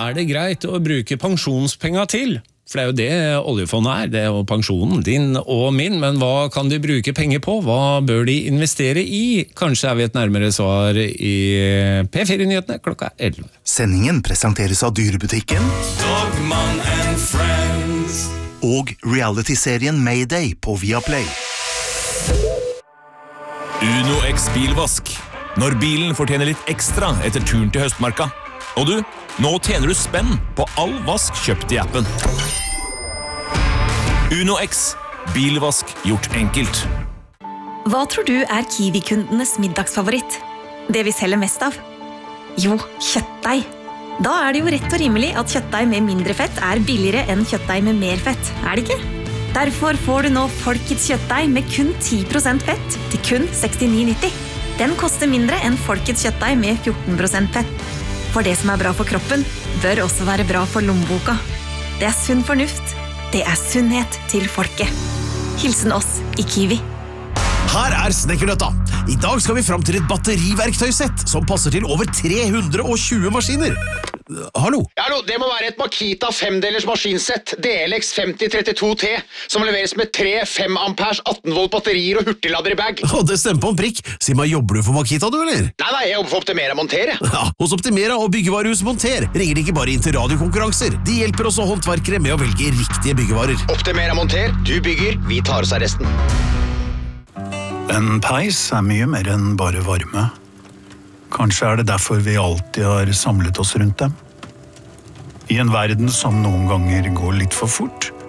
det greit å bruke pensjonspenga til? For det jo det oljefondet det jo pensjonen din og min, men hva kan de bruke penger på? Hva bør de investere i? Kanskje vi et nærmere svar i P4-nyhetene klokka 11. Sendingen presenteres av Dyrebutikken Dogman and Friends og reality-serien Mayday på Viaplay. Uno X bilvask. Når bilen fortjener litt ekstra etter turen til høstmarka. Og du, nå tjener du spenn på all vask kjøpt i appen. Uno X. Bilvask gjort enkelt. Hva tror du Kiwi-kundenes middagsfavoritt? Det vi selger mest av? Jo, kjøttdeig. Da det jo rett og rimelig at kjøttdeig med mindre fett billigere enn kjøttdeig med mer fett, det ikke? Derfor får du nå Folkets kjøttdeig med kun 10% fett til kun 69,90. Den koster mindre enn Folkets kjøttdeig med 14% fett. For det som bra for kroppen, bør også være bra for lommeboka. Det sunn fornuft. Det sunnhet til folket. Hilsen oss i Kiwi. Her Snekkerløtta. I dag skal vi fram til et batteriverktøysett som passer til over 320 maskiner. Hallo? Hallo, det må være et Makita 5-delers maskinsett DLX 5032T som leveres med 3 5 amperes 18 volt batterier og hurtiglader i bag. Det stemmer på en prikk. Si meg, jobber du for Makita, du, eller? Nei, jeg jobber for Optimera Monter. Ja, hos Optimera og byggevarehus Monter ringer de ikke bare inn til radiokonkurranser. De hjelper også håndverkere med å velge riktige byggevarer. Optimera Monter, du bygger, vi tar oss av resten. En peis mye mer enn bare varme. Kanskje det derfor vi alltid har samlet oss rundt dem. I en verden som noen ganger går litt for fort,